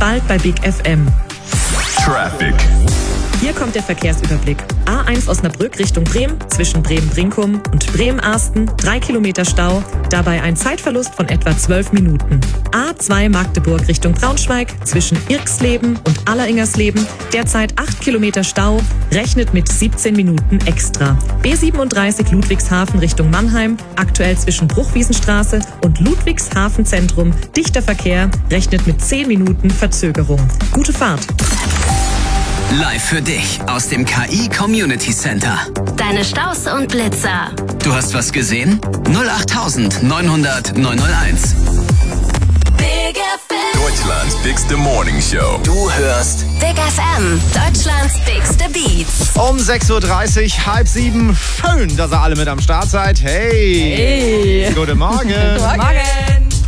bald bei Big FM. Traffic. Hier kommt der Verkehrsüberblick. A1 Osnabrück Richtung Bremen, zwischen Bremen-Brinkum und Bremen-Arsten 3 Kilometer Stau, dabei ein Zeitverlust von etwa 12 Minuten. A2 Magdeburg Richtung Braunschweig, zwischen Irksleben und Alleringersleben, derzeit 8 Kilometer Stau, rechnet mit 17 Minuten extra. B37 Ludwigshafen Richtung Mannheim, aktuell zwischen Bruchwiesenstraße und Ludwigshafen Zentrum, dichter Verkehr, rechnet mit 10 Minuten Verzögerung. Gute Fahrt! Live für dich aus dem KI Community Center. Deine Staus und Blitzer. Du hast was gesehen? 08900 901. Big FM. Deutschlands bigste Morning Show. Du hörst Big FM. Deutschlands bigste Beats. Um 6.30 Uhr, 6:30. Schön, dass ihr alle mit am Start seid. Hey! Guten Morgen! Morgen!